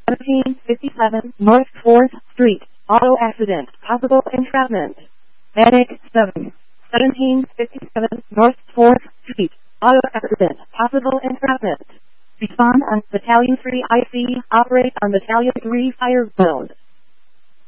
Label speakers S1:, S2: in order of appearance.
S1: 1757 North 4th Street. Auto accident. Possible entrapment. Medic 7. 1757 North 4th Street. Auto accident. Possible entrapment. Respond on Battalion 3 IC. Operate on Battalion 3 fire zone.